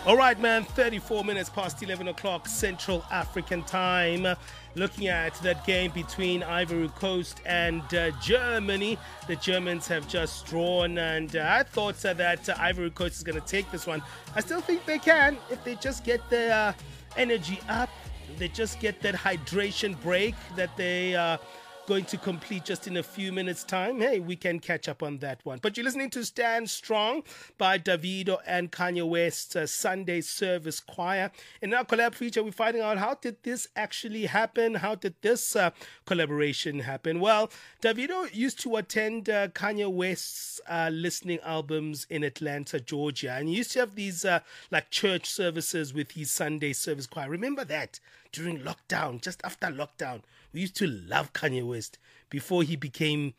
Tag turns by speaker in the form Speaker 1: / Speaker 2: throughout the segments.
Speaker 1: All right, man, 34 minutes past 11 o'clock Central African time. Looking at that game between Ivory Coast and Germany. The Germans have just drawn, and I thought that Ivory Coast is going to take this one. I still think they can if they just get their energy up. They just get that hydration break that they going to complete just in a few minutes' time. Hey, we can catch up on that one. But you're listening to Stand Strong by Davido and Kanye West's Sunday Service Choir. In our collab feature, we're finding out how did this actually happen? How did this collaboration happen? Well, Davido used to attend Kanye West's listening albums in Atlanta, Georgia. And he used to have these like church services with his Sunday Service Choir. Remember that? During lockdown, just after lockdown, we used to love Kanye West before he became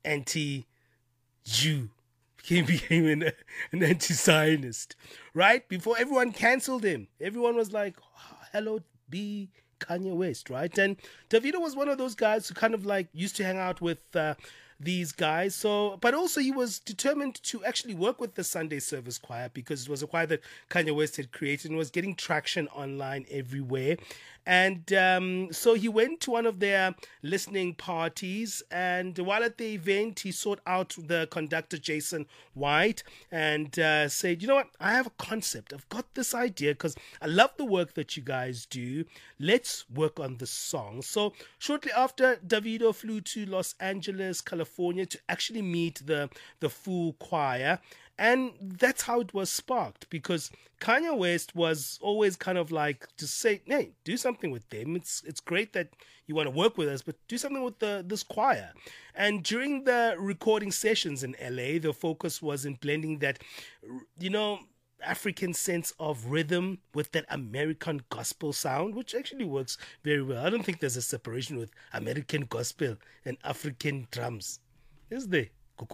Speaker 1: anti-Jew, became an anti-Zionist, right? Before everyone cancelled him, everyone was like, oh, hello, be Kanye West, right? And Davido was one of those guys who kind of like used to hang out with these guys. So, but also he was determined to actually work with the Sunday Service Choir because it was a choir that Kanye West had created and was getting traction online everywhere. And so he went to one of their listening parties, and while at the event, he sought out the conductor, Jason White, and said, you know what, I have a concept. I've got this idea because I love the work that you guys do. Let's work on the song. So shortly after, Davido flew to Los Angeles, California to actually meet the full choir. And that's how it was sparked, because Kanye West was always kind of like to say, hey, do something with them. It's great that you want to work with us, but do something with this choir. And during the recording sessions in LA, the focus was in blending that, you know, African sense of rhythm with that American gospel sound, which actually works very well. I don't think there's a separation with American gospel and African drums, is there?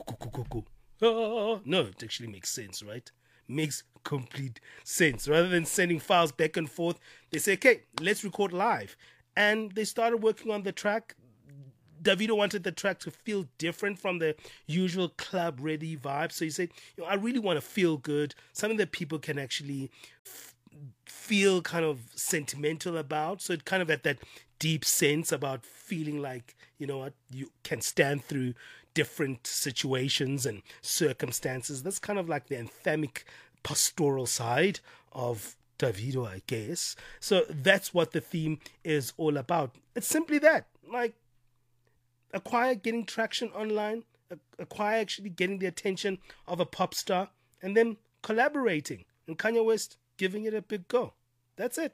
Speaker 1: No, it actually makes sense, right? Makes complete sense. Rather than sending files back and forth, they say, okay, let's record live. And they started working on the track. Davido wanted the track to feel different from the usual club-ready vibe. So he said, you know, I really want to feel good, something that people can actually feel kind of sentimental about. So it kind of had that deep sense about feeling like, you know what, you can stand through different situations and circumstances. That's kind of like the anthemic pastoral side of Davido, I guess. So that's what the theme is all about. It's simply that, like a choir getting traction online, a choir actually getting the attention of a pop star, and then collaborating, and Kanye West giving it a big go. That's it.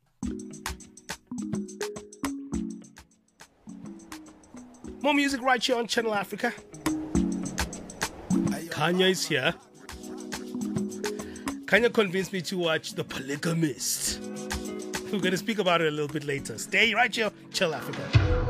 Speaker 1: More music right here on Channel Africa. Kanye is here. Kanye convinced me to watch The Polygamist. We're going to speak about it a little bit later. Stay right here, Channel Africa.